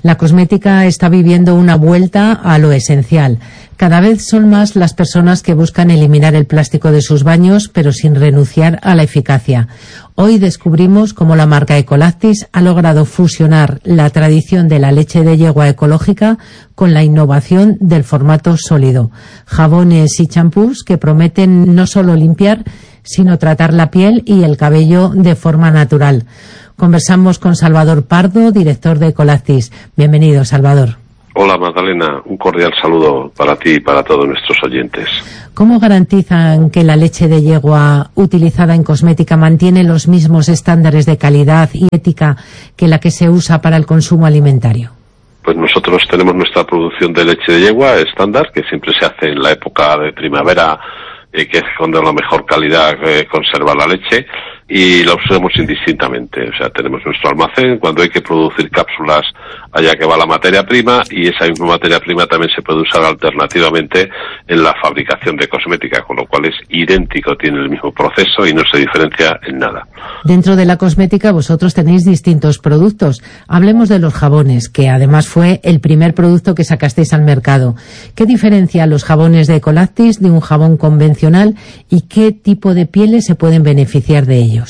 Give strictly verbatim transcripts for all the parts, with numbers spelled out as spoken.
La cosmética está viviendo una vuelta a lo esencial. Cada vez son más las personas que buscan eliminar el plástico de sus baños, pero sin renunciar a la eficacia. Hoy descubrimos cómo la marca Ecolactis ha logrado fusionar la tradición de la leche de yegua ecológica con la innovación del formato sólido. Jabones y champús que prometen no solo limpiar, sino tratar la piel y el cabello de forma natural. Conversamos con Salvador Pardo, director de Ecolactis. Bienvenido, Salvador. Hola Magdalena, un cordial saludo para ti y para todos nuestros oyentes. ¿Cómo garantizan que la leche de yegua utilizada en cosmética mantiene los mismos estándares de calidad y ética que la que se usa para el consumo alimentario? Pues nosotros tenemos nuestra producción de leche de yegua estándar, que siempre se hace en la época de primavera, eh, que es cuando la mejor calidad eh, conserva la leche, y la usamos indistintamente. O sea, tenemos nuestro almacén, cuando hay que producir cápsulas allá que va la materia prima, y esa misma materia prima también se puede usar alternativamente en la fabricación de cosmética, con lo cual es idéntico, tiene el mismo proceso y no se diferencia en nada. Dentro de la cosmética vosotros tenéis distintos productos. Hablemos de los jabones, que además fue el primer producto que sacasteis al mercado. ¿Qué diferencia los jabones de Ecolactis de un jabón convencional y qué tipo de pieles se pueden beneficiar de ellos?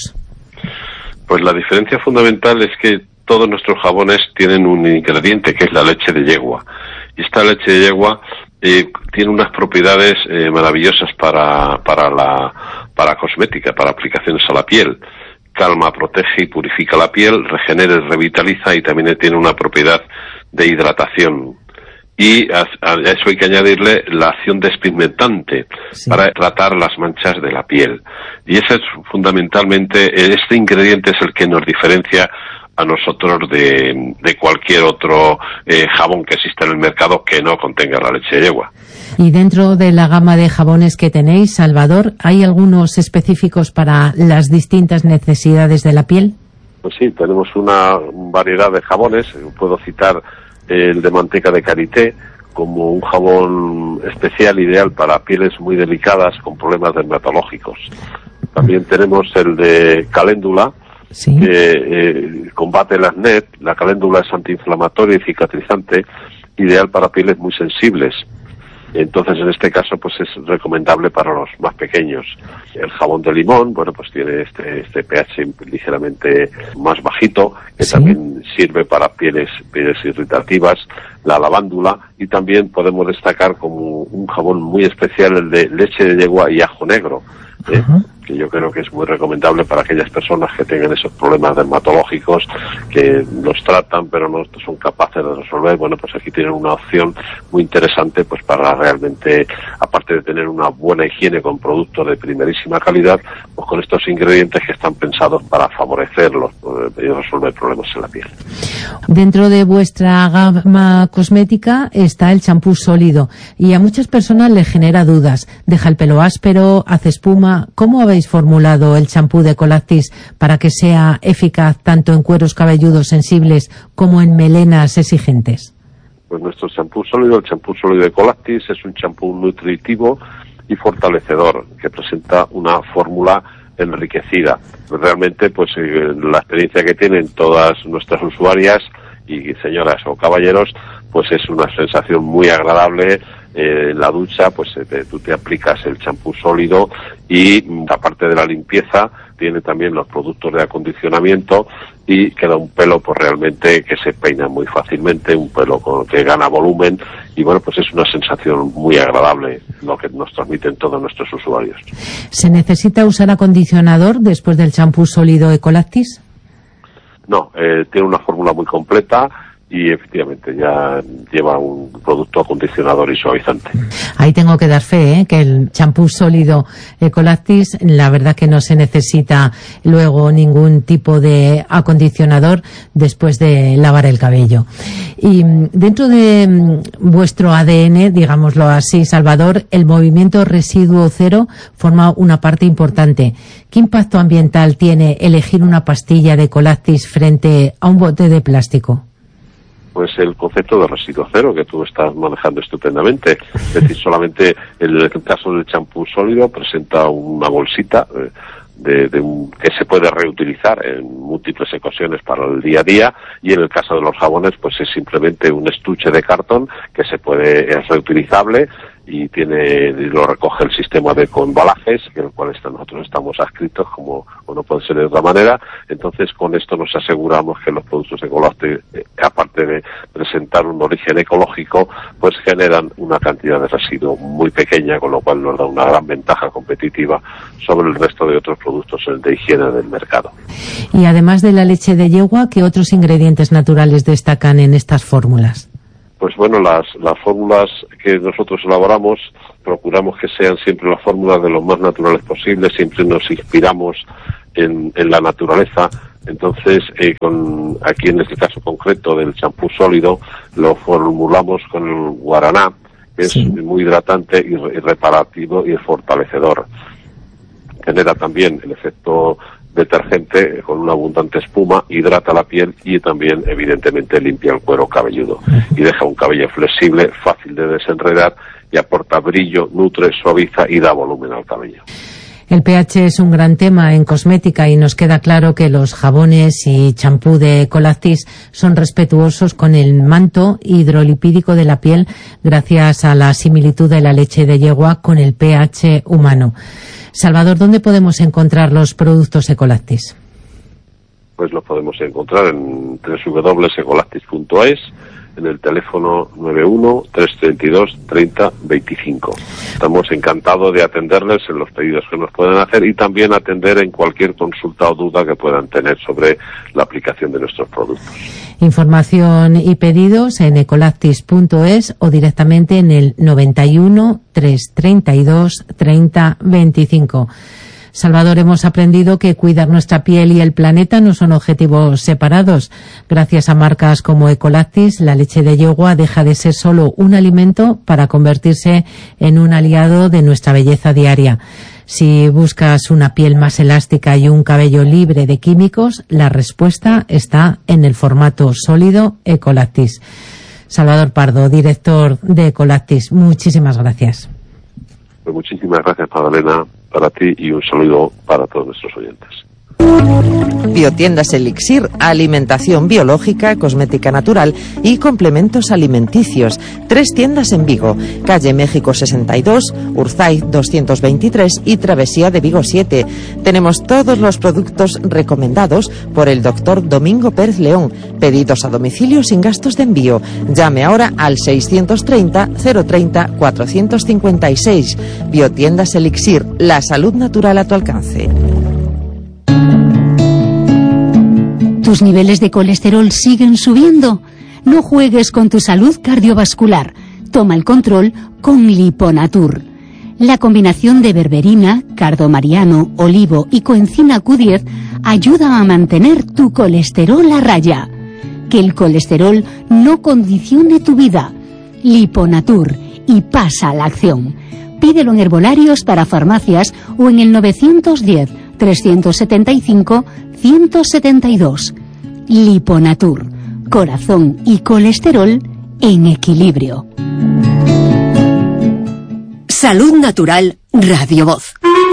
Pues la diferencia fundamental es que todos nuestros jabones tienen un ingrediente que es la leche de yegua. Y esta leche de yegua eh, tiene unas propiedades eh, maravillosas para, para la para cosmética, para aplicaciones a la piel. Calma, protege y purifica la piel, regenera y revitaliza, y también tiene una propiedad de hidratación. Y a, a eso hay que añadirle la acción despigmentante, sí, para tratar las manchas de la piel. Y ese es fundamentalmente, este ingrediente es el que nos diferencia a nosotros de, de cualquier otro eh, jabón que exista en el mercado que no contenga la leche de yegua. Y dentro de la gama de jabones que tenéis, Salvador, ¿hay algunos específicos para las distintas necesidades de la piel? Pues sí, tenemos una variedad de jabones. Puedo citar el de manteca de karité como un jabón especial ideal para pieles muy delicadas con problemas dermatológicos. También tenemos el de caléndula, sí, que eh, combate el acné. La caléndula es antiinflamatoria y cicatrizante, ideal para pieles muy sensibles. Entonces, en este caso, pues es recomendable para los más pequeños. El jabón de limón, bueno, pues tiene este, este pH ligeramente más bajito, que ¿sí? también sirve para pieles, pieles irritativas. La lavándula, y también podemos destacar como un jabón muy especial el de leche de yegua y ajo negro, ¿eh? que yo creo que es muy recomendable para aquellas personas que tengan esos problemas dermatológicos, que los tratan pero no son capaces de resolver. Bueno, pues aquí tienen una opción muy interesante, pues para realmente, aparte de tener una buena higiene con productos de primerísima calidad, pues con estos ingredientes que están pensados para favorecerlos y resolver problemas en la piel. Dentro de vuestra gama cosmética está el champú sólido, y a muchas personas les genera dudas. Deja el pelo áspero, hace espuma. ¿Cómo habéis formulado el champú de Ecolactis para que sea eficaz tanto en cueros cabelludos sensibles como en melenas exigentes? Pues nuestro champú sólido, el champú sólido de Ecolactis, es un champú nutritivo y fortalecedor que presenta una fórmula enriquecida. Realmente, pues eh, la experiencia que tienen todas nuestras usuarias y señoras o caballeros, pues es una sensación muy agradable. Eh, en la ducha, pues te, tú te aplicas el champú sólido, y aparte de la limpieza tiene también los productos de acondicionamiento, y queda un pelo pues realmente que se peina muy fácilmente, un pelo con, que gana volumen, y bueno, pues es una sensación muy agradable lo que nos transmiten todos nuestros usuarios. ¿Se necesita usar acondicionador después del champú sólido Ecolactis? No, eh, tiene una fórmula muy completa, y efectivamente ya lleva un producto acondicionador y suavizante. Ahí tengo que dar fe, ¿eh? que el champú sólido Ecolactis, la verdad que no se necesita luego ningún tipo de acondicionador después de lavar el cabello. Y dentro de vuestro A D N, digámoslo así, Salvador, el movimiento residuo cero forma una parte importante. ¿Qué impacto ambiental tiene elegir una pastilla de Ecolactis frente a un bote de plástico? Pues el concepto de residuo cero que tú estás manejando estupendamente. Es decir, solamente en el caso del champú sólido presenta una bolsita eh, de, de un, que se puede reutilizar en múltiples ocasiones para el día a día, y en el caso de los jabones pues es simplemente un estuche de cartón que se puede, es reutilizable y tiene, y lo recoge el sistema de embalajes, en el cual está, nosotros estamos adscritos, como, como no puede ser de otra manera. Entonces con esto nos aseguramos que los productos de Ecolactis, eh, aparte de presentar un origen ecológico, pues generan una cantidad de residuo muy pequeña, con lo cual nos da una gran ventaja competitiva sobre el resto de otros productos de higiene del mercado. Y además de la leche de yegua, ¿qué otros ingredientes naturales destacan en estas fórmulas? Pues bueno, las, las fórmulas que nosotros elaboramos, procuramos que sean siempre las fórmulas de lo más naturales posibles, siempre nos inspiramos en, en la naturaleza. Entonces, eh, con, aquí en este caso concreto del champú sólido, lo formulamos con el guaraná, que es sí. muy hidratante y, y reparativo y fortalecedor. Genera también el efecto detergente con una abundante espuma, hidrata la piel y también evidentemente limpia el cuero cabelludo y deja un cabello flexible, fácil de desenredar, y aporta brillo, nutre, suaviza y da volumen al cabello. El pH es un gran tema en cosmética y nos queda claro que los jabones y champú de Ecolactis son respetuosos con el manto hidrolipídico de la piel gracias a la similitud de la leche de yegua con el pH humano. Salvador, ¿dónde podemos encontrar los productos Ecolactis? Pues los podemos encontrar en doble u doble u doble u punto ecolactis punto es, en el teléfono nueve uno, tres tres dos, tres cero dos cinco. Estamos encantados de atenderles en los pedidos que nos puedan hacer y también atender en cualquier consulta o duda que puedan tener sobre la aplicación de nuestros productos. Información y pedidos en ecolactis punto es o directamente en el noventa y uno, trescientos treinta y dos, treinta veinticinco. Salvador, hemos aprendido que cuidar nuestra piel y el planeta no son objetivos separados. Gracias a marcas como Ecolactis, la leche de yegua deja de ser solo un alimento para convertirse en un aliado de nuestra belleza diaria. Si buscas una piel más elástica y un cabello libre de químicos, la respuesta está en el formato sólido Ecolactis. Salvador Pardo, director de Ecolactis, muchísimas gracias. Pues muchísimas gracias, Magdalena, para ti, y un saludo para todos nuestros oyentes. Biotiendas Elixir, alimentación biológica, cosmética natural y complementos alimenticios. Tres tiendas en Vigo, calle México sesenta y dos, Urzaiz doscientos veintitrés y Travesía de Vigo siete. Tenemos todos los productos recomendados por el doctor Domingo Pérez León. Pedidos a domicilio sin gastos de envío. Llame ahora al seiscientos treinta, cero treinta, cuatrocientos cincuenta y seis. Biotiendas Elixir, la salud natural a tu alcance. ¿Tus niveles de colesterol siguen subiendo? No juegues con tu salud cardiovascular. Toma el control con Liponatur. La combinación de berberina, cardomariano, olivo y coenzima Q diez ayuda a mantener tu colesterol a raya. Que el colesterol no condicione tu vida. Liponatur, y pasa a la acción. Pídelo en herbolarios para farmacias o en el novecientos diez, trescientos setenta y cinco, ciento setenta y dos. Liponatur, corazón y colesterol en equilibrio. Salud Natural, Radio Voz.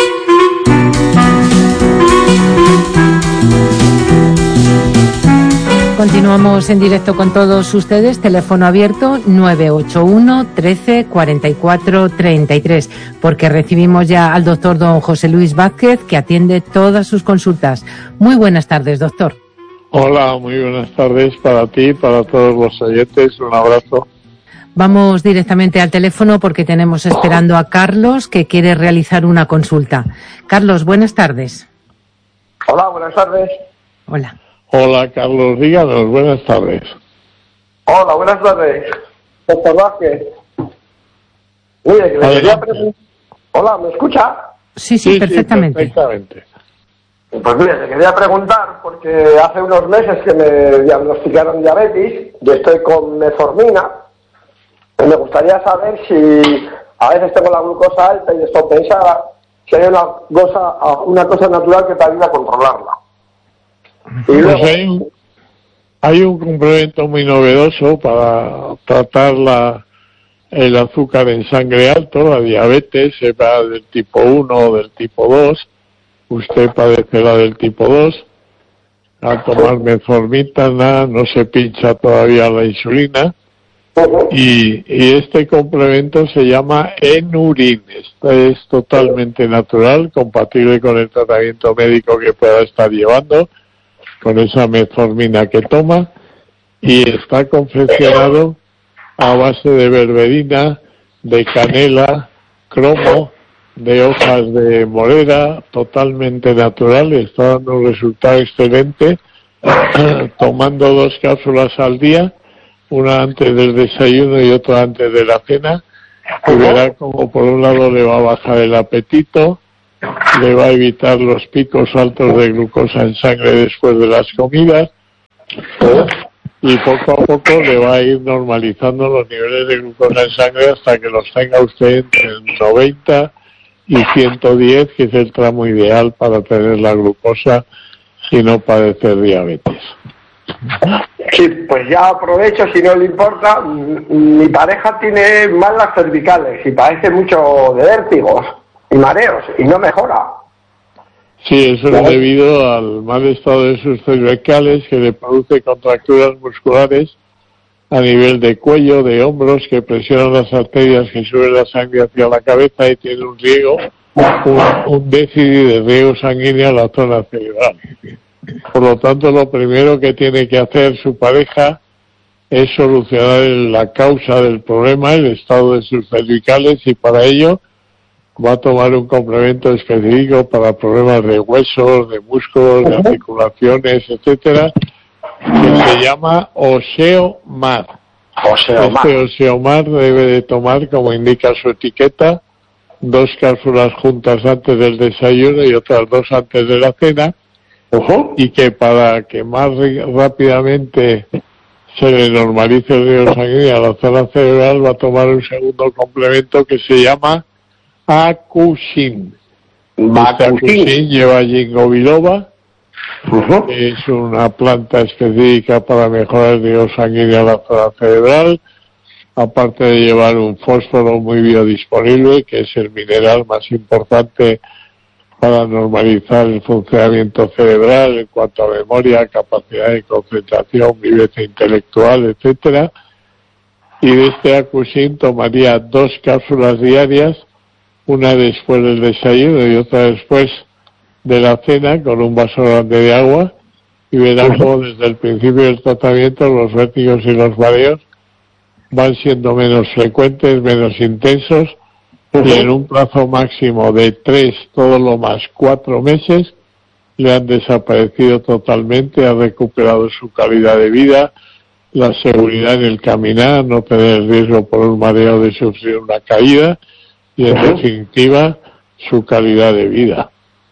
Continuamos en directo con todos ustedes. Teléfono abierto nueve ocho uno, trece, cuarenta y cuatro, treinta y tres, porque recibimos ya al doctor don José Luis Vázquez, que atiende todas sus consultas. Muy buenas tardes, doctor. Hola, muy buenas tardes para ti, para todos los oyentes. Un abrazo. Vamos directamente al teléfono porque tenemos esperando a Carlos, que quiere realizar una consulta. Carlos, buenas tardes. Hola, buenas tardes. Hola. Hola, Carlos, díganos, buenas tardes. Hola, buenas tardes. Doctor Vázquez. Mire, que le quería preguntar... Hola, ¿me escucha? Sí, sí, sí, perfectamente. Sí, perfectamente. Pues mire, le quería preguntar, porque hace unos meses que me diagnosticaron diabetes, y estoy con metformina, y me gustaría saber si a veces tengo la glucosa alta y descompensada, si hay una cosa, una cosa natural que te ayuda a controlarla. Y luego, pues hay un, hay un complemento muy novedoso para tratar la, el azúcar en sangre alto, la diabetes, sea del tipo uno o del tipo dos, usted padecerá del tipo dos. Al tomar metformina no se pincha todavía la insulina. Y, y este complemento se llama Enurin. Este es totalmente natural, compatible con el tratamiento médico que pueda estar llevando, con esa metformina que toma, y está confeccionado a base de berberina, de canela, cromo, de hojas de morera, totalmente natural. Está dando un resultado excelente, tomando dos cápsulas al día, una antes del desayuno y otra antes de la cena, y verá como por un lado le va a bajar el apetito, le va a evitar los picos altos de glucosa en sangre después de las comidas, y poco a poco le va a ir normalizando los niveles de glucosa en sangre hasta que los tenga usted entre noventa y ciento diez, que es el tramo ideal para tener la glucosa y no padecer diabetes. Sí, pues ya aprovecho, si no le importa. Mi pareja tiene mal las cervicales y padece mucho de vértigos y mareos y no mejora. Sí, eso es debido al mal estado de sus cervicales, que le produce contracturas musculares a nivel de cuello, de hombros, que presionan las arterias que suben la sangre hacia la cabeza y tiene un riego, un, un déficit de riego sanguíneo a la zona cerebral. Por lo tanto, lo primero que tiene que hacer su pareja es solucionar la causa del problema, el estado de sus cervicales, y para ello va a tomar un complemento específico para problemas de huesos, de músculos, de articulaciones, etcétera, que se llama Osteomar. Osteomar. Este Osteomar debe de tomar, como indica su etiqueta, dos cápsulas juntas antes del desayuno y otras dos antes de la cena. Uh-huh. Y que para que más rápidamente se le normalice el riego sanguíneo a la zona cerebral, va a tomar un segundo complemento que se llama Acusin. Este Acusin lleva ginkgo biloba, uh-huh. que es una planta específica para mejorar el riego sanguíneo a la zona cerebral, aparte de llevar un fósforo muy biodisponible, que es el mineral más importante para normalizar el funcionamiento cerebral en cuanto a memoria, capacidad de concentración, viveza intelectual, etcétera. Y de este Acusin tomaría dos cápsulas diarias, una después del desayuno y otra después de la cena, con un vaso grande de agua, y verá cómo desde el principio del tratamiento los vértigos y los mareos van siendo menos frecuentes, menos intensos, y en un plazo máximo de tres, todo lo más cuatro meses, le han desaparecido totalmente, ha recuperado su calidad de vida, la seguridad en el caminar, no tener riesgo por un mareo de sufrir una caída, y en definitiva su calidad de vida.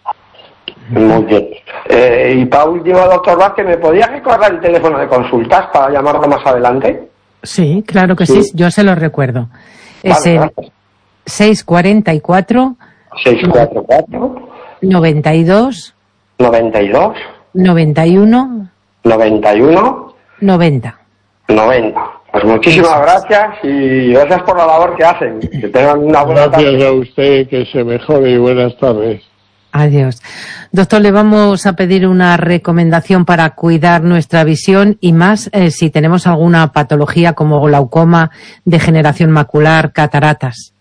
Muy bien. Eh, y para último, doctor Vázquez, ¿me podía recordar el teléfono de consultas para llamarlo más adelante? Sí, claro que sí, sí, yo se lo recuerdo. Es vale, el gracias. seis cuatro cuatro, seis cuatro cuatro, noventa y dos, noventa y dos, noventa y uno, noventa y uno, noventa. noventa. Pues muchísimas gracias y gracias por la labor que hacen. Que tengan una buena Gracias tarde. a usted, que se mejore y buenas tardes. Adiós. Doctor, le vamos a pedir una recomendación para cuidar nuestra visión y más eh, si tenemos alguna patología como glaucoma, degeneración macular, cataratas.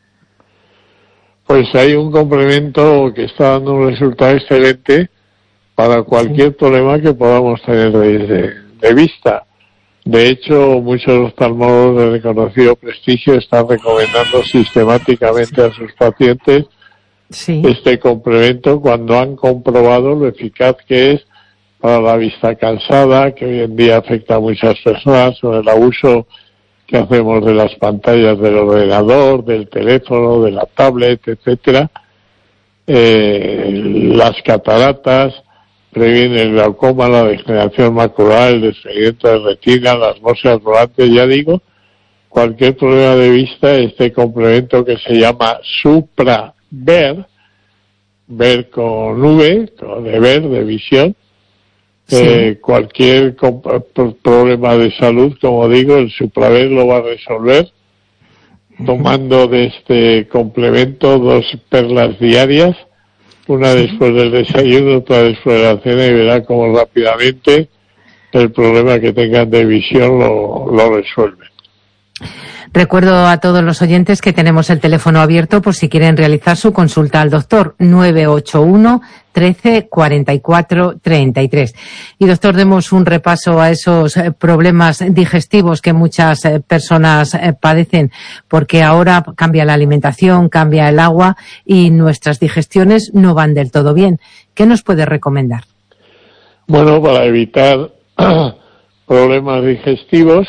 Pues hay un complemento que está dando un resultado excelente para cualquier problema que podamos tener de, de vista. De hecho, muchos oftalmólogos de reconocido prestigio están recomendando sistemáticamente a sus pacientes sí. este complemento cuando han comprobado lo eficaz que es para la vista cansada, que hoy en día afecta a muchas personas, sobre el abuso que hacemos de las pantallas del ordenador, del teléfono, de la tablet, etcétera. Eh, las cataratas, previene el glaucoma, la degeneración macular, el desprendimiento de retina, las moscas volantes, ya digo, cualquier problema de vista, este complemento que se llama SupraVer, ver con V, de ver, de visión, sí. eh, cualquier problema de salud, como digo, el SupraVer lo va a resolver, tomando de este complemento dos perlas diarias, una después del desayuno, otra después de la cena, y verá cómo rápidamente el problema que tengan de visión lo, lo resuelven. Recuerdo a todos los oyentes que tenemos el teléfono abierto por si quieren realizar su consulta al doctor, nueve ocho uno, trece, cuarenta y cuatro, treinta y tres. Y doctor, demos un repaso a esos problemas digestivos que muchas personas padecen, porque ahora cambia la alimentación, cambia el agua y nuestras digestiones no van del todo bien. ¿Qué nos puede recomendar? Bueno, para evitar problemas digestivos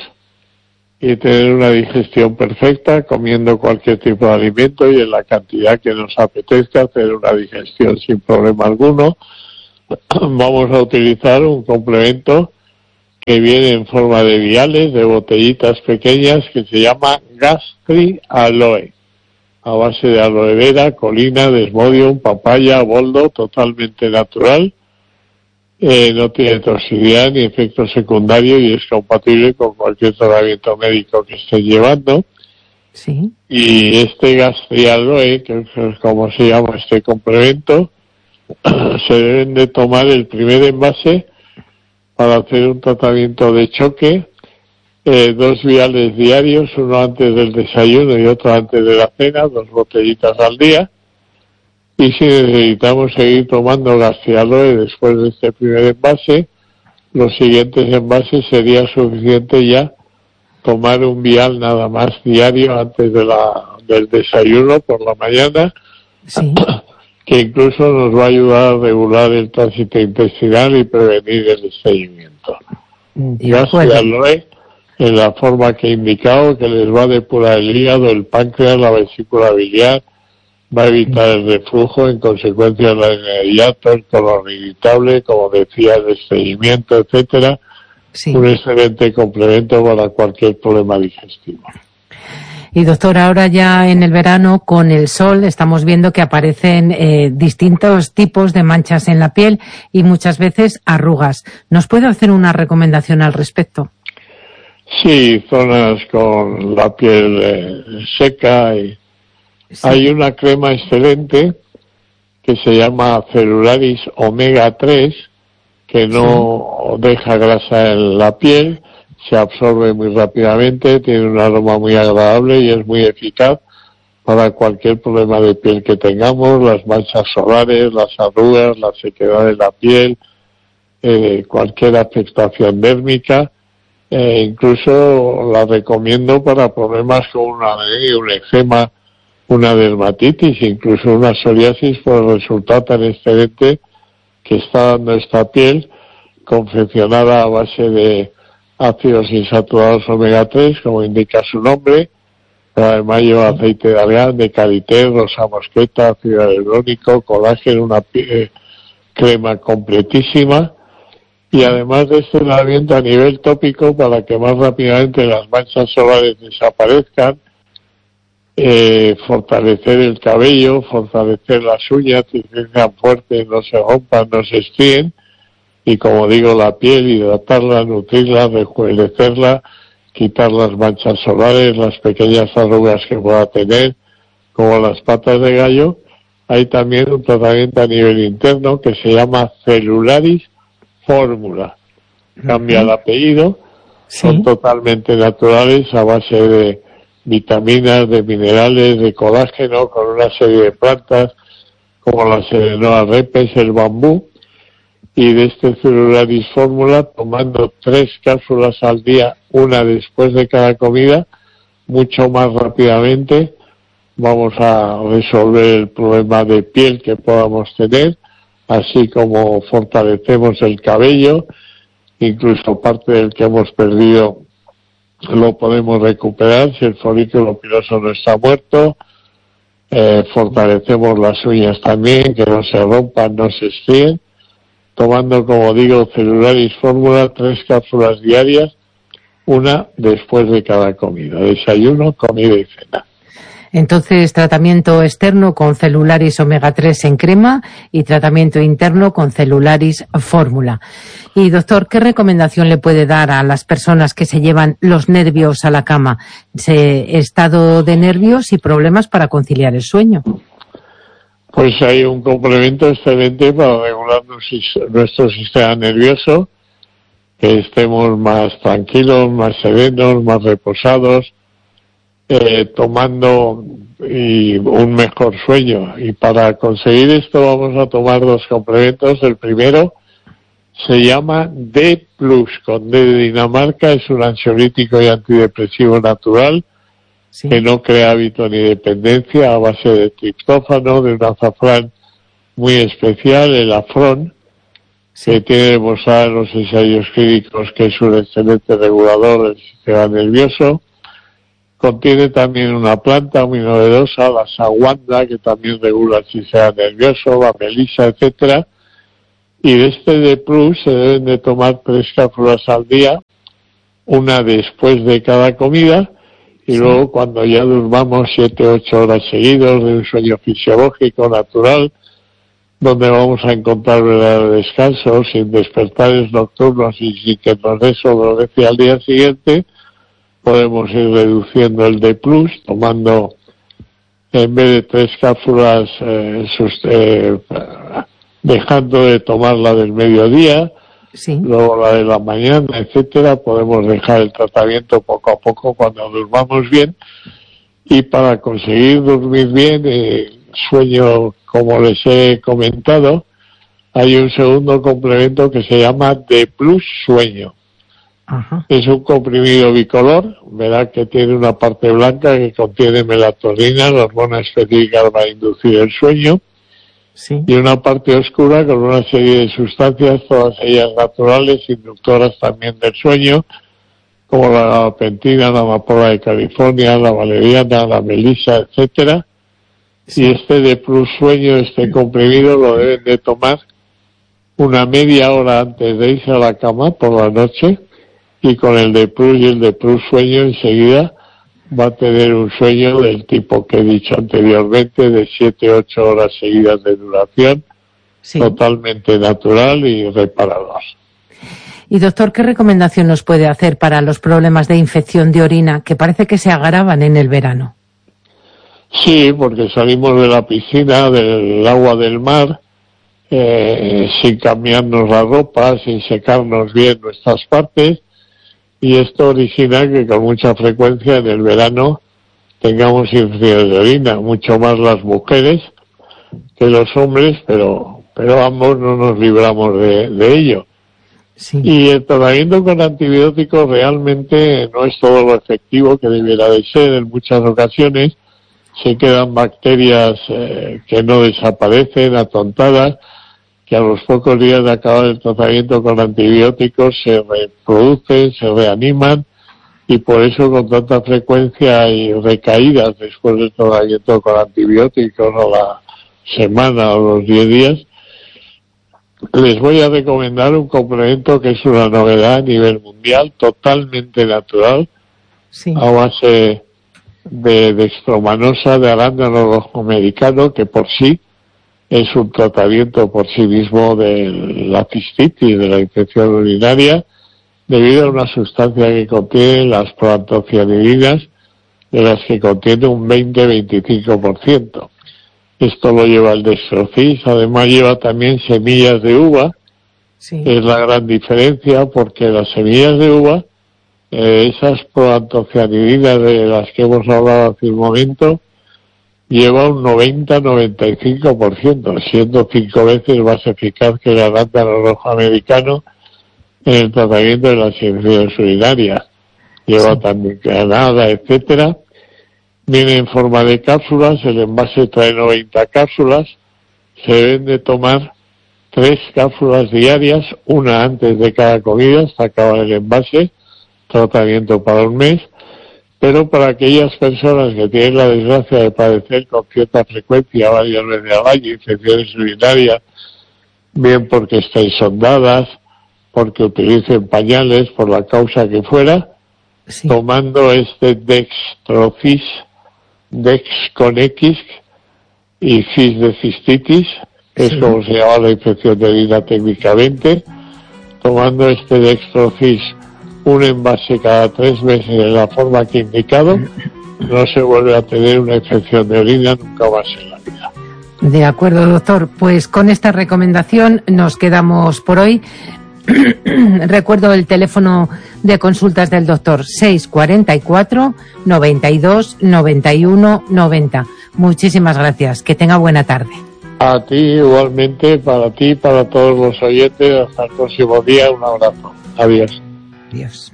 y tener una digestión perfecta, comiendo cualquier tipo de alimento y en la cantidad que nos apetezca, hacer una digestión sin problema alguno, vamos a utilizar un complemento que viene en forma de viales, de botellitas pequeñas, que se llama Gastri Aloe, a base de aloe vera, colina, desmodium, papaya, boldo, totalmente natural. Eh, no tiene toxicidad ni efecto secundario y es compatible con cualquier tratamiento médico que esté llevando. Sí. Y este Gastri Aloe, que es como se llama este complemento, se deben de tomar el primer envase para hacer un tratamiento de choque, eh, dos viales diarios, uno antes del desayuno y otro antes de la cena, dos botellitas al día. Y si necesitamos seguir tomando Gastri Aloe después de este primer envase, los siguientes envases sería suficiente ya tomar un vial nada más diario antes de la del desayuno por la mañana, sí, que incluso nos va a ayudar a regular el tránsito intestinal y prevenir el estreñimiento. Gastri Aloe en la forma que he indicado, que les va a depurar el hígado, el páncreas, la vesícula biliar, va a evitar el reflujo, en consecuencia la inmediato, el colon irritable, como decía, el estreñimiento, etcétera. Sí. Un excelente complemento para cualquier problema digestivo. Y doctor, ahora ya en el verano, con el sol, estamos viendo que aparecen eh, distintos tipos de manchas en la piel y muchas veces arrugas. ¿Nos puede hacer una recomendación al respecto? Sí, zonas con la piel eh, seca y sí. Hay una crema excelente que se llama Celularis Omega tres, que no sí. deja grasa en la piel, se absorbe muy rápidamente, tiene un aroma muy agradable y es muy eficaz para cualquier problema de piel que tengamos, las manchas solares, las arrugas, la sequedad de la piel, eh, cualquier afectación dérmica. Eh, incluso la recomiendo para problemas como una alergia, un eczema, una dermatitis, incluso una psoriasis, por el resultado tan excelente que está dando esta piel, confeccionada a base de ácidos insaturados omega tres, como indica su nombre, pero además lleva aceite de argán, de karité, rosa mosqueta, ácido hialurónico, colágeno, una eh, crema completísima. Y además de este tratamiento a nivel tópico, para que más rápidamente las manchas solares desaparezcan, eh, fortalecer el cabello, fortalecer las uñas, que sean fuertes, no se rompan, no se estríen, y como digo, la piel, hidratarla, nutrirla, rejuvenecerla, quitar las manchas solares, las pequeñas arrugas que pueda tener, como las patas de gallo. Hay también un tratamiento a nivel interno que se llama Celularis Fórmula. Cambia el apellido, ¿sí? Son totalmente naturales, a base de vitaminas, de minerales, de colágeno, con una serie de plantas como la Serenoa repes, el bambú, y de este Celularis Fórmula, tomando tres cápsulas al día, una después de cada comida, mucho más rápidamente vamos a resolver el problema de piel que podamos tener, así como fortalecemos el cabello, incluso parte del que hemos perdido lo podemos recuperar si el folículo piloso no está muerto. Eh, fortalecemos las uñas también, que no se rompan, no se estríen, tomando, como digo, Celularis Fórmula, tres cápsulas diarias, una después de cada comida, desayuno, comida y cena. Entonces, tratamiento externo con Celularis Omega tres en crema y tratamiento interno con Celularis Fórmula. Y doctor, ¿qué recomendación le puede dar a las personas que se llevan los nervios a la cama? Se, estado de nervios y problemas para conciliar el sueño. Pues hay un complemento excelente para regular nuestro sistema nervioso, que estemos más tranquilos, más serenos, más reposados, eh, tomando y un mejor sueño. Y para conseguir esto vamos a tomar dos complementos. El primero se llama D plus, con D de Dinamarca, es un ansiolítico y antidepresivo natural, sí, que no crea hábito ni dependencia, a base de triptófano, de un azafrán muy especial, el afrón, sí, que tiene demostrado en los ensayos clínicos que es un excelente regulador del sistema nervioso. Contiene también una planta muy novedosa, la saguanda, que también regula el sistema nervioso, la melisa, etcétera. Y de este D plus se deben de tomar tres cápsulas al día, una después de cada comida, y sí, luego cuando ya durmamos siete, ocho horas seguidos de un sueño fisiológico natural, donde vamos a encontrar verdadero descanso, sin despertares nocturnos y sin que nos dé somnolencia al día siguiente, podemos ir reduciendo el D plus, tomando, en vez de tres cápsulas, eh, sus, eh, dejando de tomar la del mediodía, sí, luego la de la mañana, etcétera. Podemos dejar el tratamiento poco a poco cuando durmamos bien. Y para conseguir dormir bien, eh, sueño, como les he comentado, hay un segundo complemento que se llama D plus sueño. Ajá. Es un comprimido bicolor, verá que tiene una parte blanca que contiene melatonina, la hormona específica para inducir el sueño, sí, y una parte oscura con una serie de sustancias, todas ellas naturales, inductoras también del sueño, como la gabapentina, la amapola de California, la valeriana, la melisa, etcétera. Sí. Y este D plus sueño, este comprimido, lo deben de tomar una media hora antes de irse a la cama por la noche, y con el D plus y el D plus sueño enseguida va a tener un sueño del tipo que he dicho anteriormente, de siete, ocho horas seguidas de duración, sí, totalmente natural y reparador. Y doctor, ¿qué recomendación nos puede hacer para los problemas de infección de orina que parece que se agravan en el verano? Sí, porque salimos de la piscina, del agua del mar, eh, sin cambiarnos la ropa, sin secarnos bien nuestras partes, y esto origina que con mucha frecuencia en el verano tengamos infecciones de orina, mucho más las mujeres que los hombres, pero pero ambos no nos libramos de, de ello. Sí. Y el tratamiento con antibióticos realmente no es todo lo efectivo que debiera de ser. En muchas ocasiones se quedan bacterias eh, que no desaparecen, atontadas, que a los pocos días de acabar el tratamiento con antibióticos se reproducen, se reaniman, y por eso con tanta frecuencia hay recaídas después del tratamiento con antibióticos, a la semana o los diez días. Les voy a recomendar un complemento que es una novedad a nivel mundial, totalmente natural, sí, a base de dextromanosa, de arándano rojo americano, que por sí es un tratamiento por sí mismo de la cistitis, de la infección urinaria, debido a una sustancia que contiene las proantocianidinas, de las que contiene un veinte a veinticinco por ciento. Esto lo lleva el dextrocis, además lleva también semillas de uva, sí, es la gran diferencia, porque las semillas de uva, eh, esas proantocianidinas de las que hemos hablado hace un momento, lleva un noventa a noventa y cinco por ciento, siendo cinco veces más eficaz que el arándano rojo americano en el tratamiento de las infecciones urinarias. Lleva sí, también granada, etcétera. Viene en forma de cápsulas, el envase trae noventa cápsulas, se deben de tomar tres cápsulas diarias, una antes de cada comida hasta acabar el envase, tratamiento para un mes. Pero para aquellas personas que tienen la desgracia de padecer con cierta frecuencia varias veces al año infecciones urinarias, bien porque estén sondadas, porque utilicen pañales, por la causa que fuera, sí, tomando este dextrocis, dex con X, y cis de cistitis, que sí, es como se llama la infección de orina técnicamente, tomando este dextrocis un envase cada tres meses de la forma que he indicado, no se vuelve a tener una infección de orina nunca más en la vida. De acuerdo, doctor. Pues con esta recomendación nos quedamos por hoy. Recuerdo el teléfono de consultas del doctor, seis cuarenta y cuatro, noventa y dos, noventa y uno, noventa. Muchísimas gracias. Que tenga buena tarde. A ti igualmente, para ti, para todos los oyentes. Hasta el próximo día. Un abrazo. Adiós. Adiós.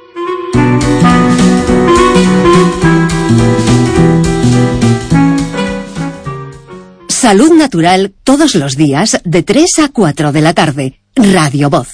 Salud Natural todos los días de tres a cuatro de la tarde. Radio Voz.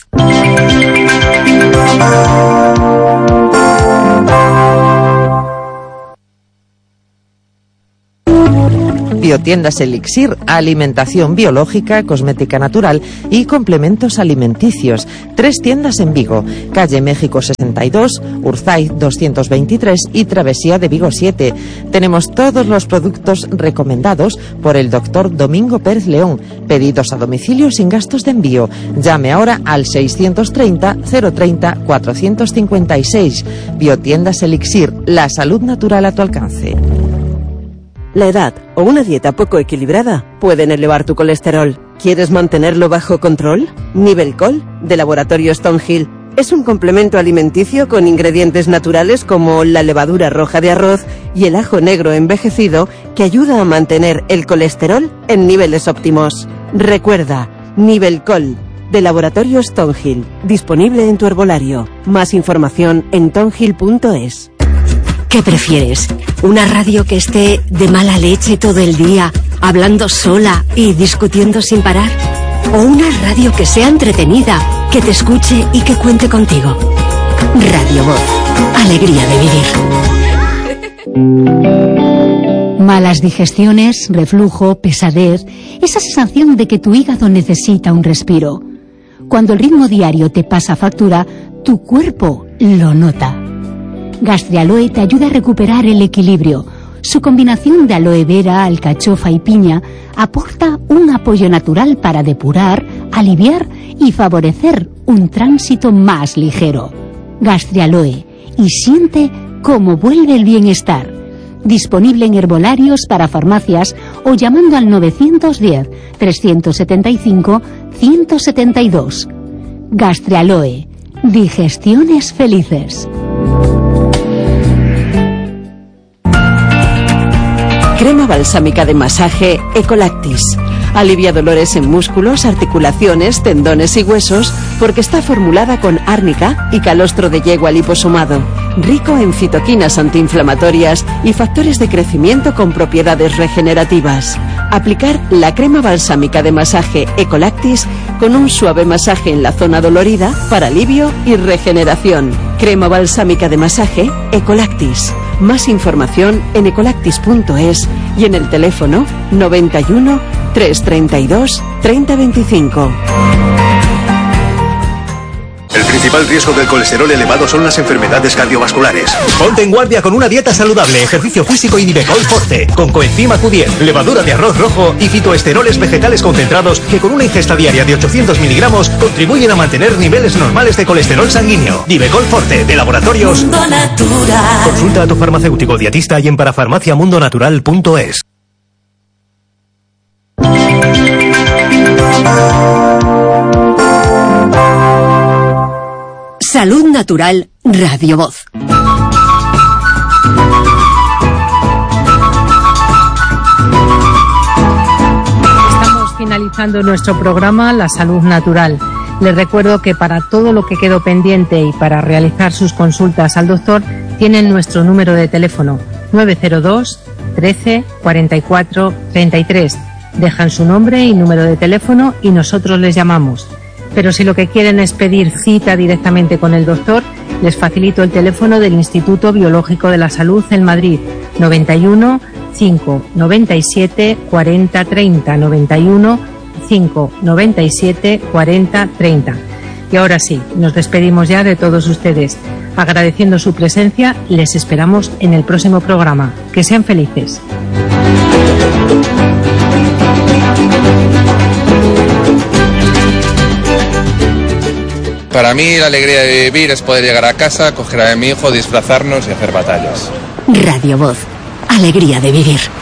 Biotiendas Elixir, alimentación biológica, cosmética natural y complementos alimenticios. Tres tiendas en Vigo, calle México sesenta y dos, Urzay doscientos veintitrés y Travesía de Vigo siete. Tenemos todos los productos recomendados por el doctor Domingo Pérez León. Pedidos a domicilio sin gastos de envío. Llame ahora al seiscientos treinta, cero treinta, cuatrocientos cincuenta y seis. Biotiendas Elixir, la salud natural a tu alcance. La edad o una dieta poco equilibrada pueden elevar tu colesterol. ¿Quieres mantenerlo bajo control? Nivelcol, de Laboratorio Stonehill, es un complemento alimenticio con ingredientes naturales como la levadura roja de arroz y el ajo negro envejecido que ayuda a mantener el colesterol en niveles óptimos. Recuerda, Nivelcol, de Laboratorio Stonehill, disponible en tu herbolario. Más información en tonhill punto es. ¿Qué prefieres? ¿Una radio que esté de mala leche todo el día, hablando sola y discutiendo sin parar? ¿O una radio que sea entretenida, que te escuche y que cuente contigo? Radio Voz. Alegría de vivir. Malas digestiones, reflujo, pesadez, esa sensación de que tu hígado necesita un respiro. Cuando el ritmo diario te pasa factura, tu cuerpo lo nota. Gastrialoe te ayuda a recuperar el equilibrio. Su combinación de aloe vera, alcachofa y piña aporta un apoyo natural para depurar, aliviar y favorecer un tránsito más ligero. Gastrialoe, y siente cómo vuelve el bienestar. Disponible en herbolarios para farmacias o llamando al novecientos diez, trescientos setenta y cinco, ciento setenta y dos. Gastrialoe, digestiones felices. Crema balsámica de masaje Ecolactis. Alivia dolores en músculos, articulaciones, tendones y huesos porque está formulada con árnica y calostro de yegua liposomado. Rico en citoquinas antiinflamatorias y factores de crecimiento con propiedades regenerativas. Aplicar la crema balsámica de masaje Ecolactis con un suave masaje en la zona dolorida para alivio y regeneración. Crema balsámica de masaje Ecolactis. Más información en ecolactis punto es y en el teléfono noventa y uno, trescientos treinta y dos, treinta veinticinco. El principal riesgo del colesterol elevado son las enfermedades cardiovasculares. Ponte en guardia con una dieta saludable, ejercicio físico y Nivecol Forte, con coenzima Q diez, levadura de arroz rojo y fitoesteroles vegetales concentrados que con una ingesta diaria de ochocientos miligramos contribuyen a mantener niveles normales de colesterol sanguíneo. Nivecol Forte, de Laboratorios Mundo Natural. Consulta a tu farmacéutico dietista y en parafarmaciamundonatural punto es. Salud Natural, Radio Voz. Estamos finalizando nuestro programa La Salud Natural. Les recuerdo que para todo lo que quedó pendiente y para realizar sus consultas al doctor, tienen nuestro número de teléfono nueve cero dos, trece, cuarenta y cuatro, treinta y tres. Dejan su nombre y número de teléfono y nosotros les llamamos. Pero si lo que quieren es pedir cita directamente con el doctor, les facilito el teléfono del Instituto Biológico de la Salud en Madrid, noventa y uno, cinco, noventa y siete, cuarenta, treinta, noventa y uno, cinco, noventa y siete, cuarenta, treinta. Y ahora sí, nos despedimos ya de todos ustedes. Agradeciendo su presencia, les esperamos en el próximo programa. Que sean felices. Para mí la alegría de vivir es poder llegar a casa, coger a mi hijo, disfrazarnos y hacer batallas. Radio Voz. Alegría de vivir.